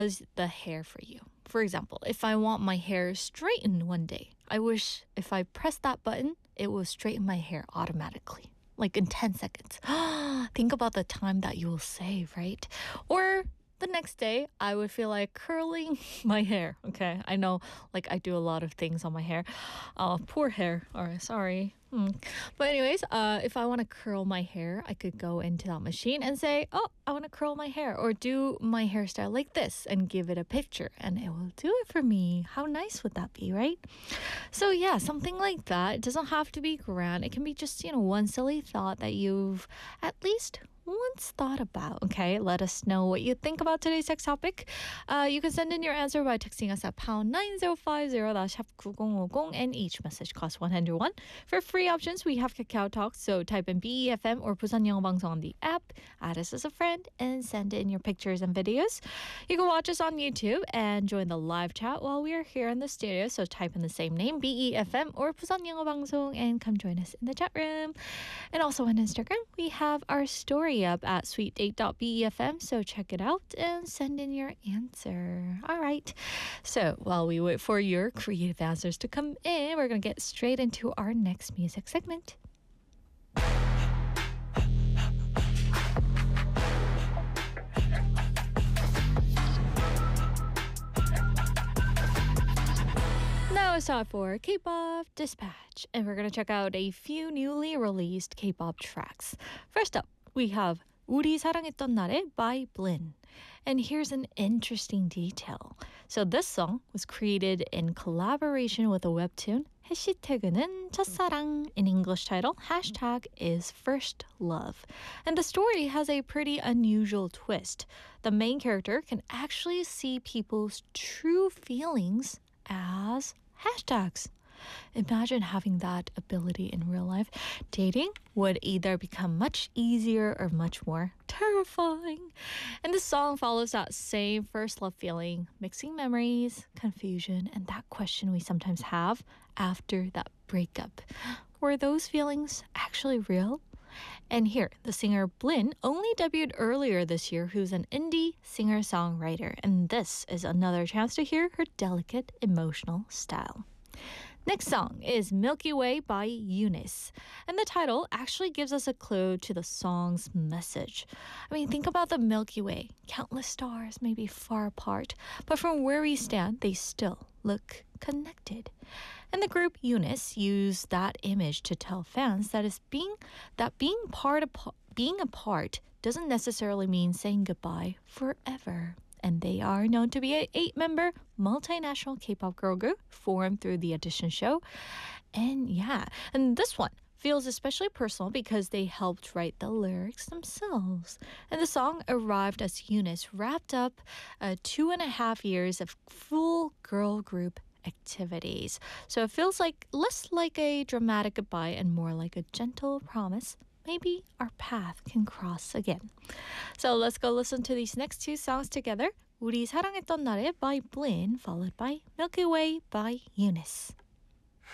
the hair for you. For example, if I want my hair straightened one day, I wish if I press that button, it will straighten my hair automatically, like in 10 seconds. Think about the time that you will save, right? Or the next day, I would feel like curling my hair. Okay, I know, like I do a lot of things on my hair. Poor hair. All right, sorry. But anyways, if I want to curl my hair, I could go into that machine and say, "Oh, I want to curl my hair," or do my hairstyle like this, and give it a picture, and it will do it for me. How nice would that be, right? So yeah, something like that. It doesn't have to be grand. It can be just one silly thought that you've at least once thought about. Okay, let us know what you think about today's text topic. You can send in your answer by texting us at pound 9050 샵 9050, and each message costs 101. For free options, we have Kakao Talk, so type in BEFM or 부산 영어 방송 on the app, add us as a friend, and send in your pictures and videos. You can watch us on YouTube and join the live chat while we are here in the studio, so type in the same name, BEFM or 부산 영어 방송, and come join us in the chat room. And also on Instagram, we have our story up at sweetdate.befm, so check it out and send in your answer. All right. So while we wait for your creative answers to come in, we're going to get straight into our next music segment. Now it's time for K-pop Dispatch, and we're going to check out a few newly released K-pop tracks. First up, we have 우리 사랑했던 날에 by Blin. And here's an interesting detail. So this song was created in collaboration with a webtoon, 해시태그는 첫사랑, in English title, hashtag is first love. And the story has a pretty unusual twist. The main character can actually see people's true feelings as hashtags. Imagine having that ability in real life. Dating would either become much easier or much more terrifying. And this song follows that same first love feeling, mixing memories, confusion, and that question we sometimes have after that breakup. Were those feelings actually real? And here, the singer Blin only debuted earlier this year, who's an indie singer-songwriter. And this is another chance to hear her delicate, emotional style. Next song is Milky Way by Eunice. And the title actually gives us a clue to the song's message. I mean, think about the Milky Way. Countless stars may be far apart, but from where we stand, they still look connected. And the group Eunice used that image to tell fans that being apart doesn't necessarily mean saying goodbye forever. And they are known to be an 8-member multinational K-pop girl group formed through the audition show. And this one feels especially personal because they helped write the lyrics themselves. And the song arrived as Eunice wrapped up 2.5 years of full girl group activities. So it feels like less like a dramatic goodbye and more like a gentle promise. Maybe our path can cross again. So let's go listen to these next two songs together. 우리 사랑했던 날에 by Blin, followed by Milky Way by Eunice.